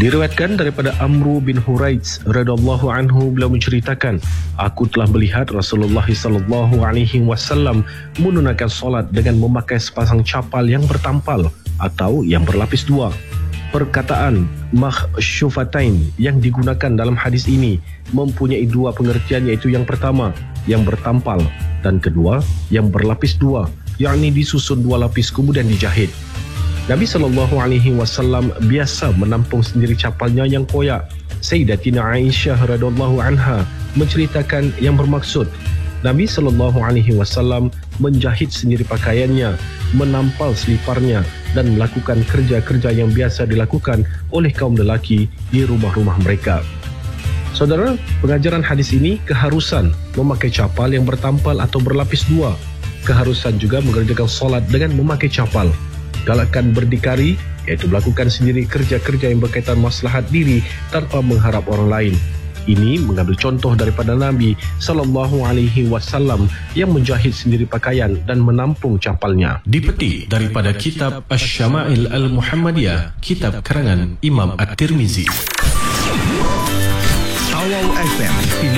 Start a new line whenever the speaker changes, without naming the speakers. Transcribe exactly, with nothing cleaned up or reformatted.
Diriwayatkan daripada Amru bin Huraits radhiyallahu anhu, beliau menceritakan, aku telah melihat Rasulullah sallallahu alaihi wasallam menunaikan solat dengan memakai sepasang capal yang bertampal atau yang berlapis dua. Perkataan makhsyufatain yang digunakan dalam hadis ini mempunyai dua pengertian, iaitu yang pertama yang bertampal dan kedua yang berlapis dua, yakni disusun dua lapis kemudian dijahit. Nabi sallallahu alaihi wasallam biasa menampung sendiri capalnya yang koyak. Sayyidatina Aisyah radhiyallahu anha menceritakan yang bermaksud Nabi sallallahu alaihi wasallam menjahit sendiri pakaiannya, menampal seliparnya dan melakukan kerja-kerja yang biasa dilakukan oleh kaum lelaki di rumah-rumah mereka. Saudara, pengajaran hadis ini keharusan memakai capal yang bertampal atau berlapis dua, keharusan juga mengerjakan solat dengan memakai capal, galakkan berdikari, iaitu melakukan sendiri kerja-kerja yang berkaitan maslahat diri tanpa mengharap orang lain. Ini mengambil contoh daripada Nabi sallallahu alaihi wasallam yang menjahit sendiri pakaian dan menampung capalnya.
Dipetik daripada kitab Asy-Syama'il Al-Muhammadiyah, kitab karangan Imam At-Tirmizi.
Awal F M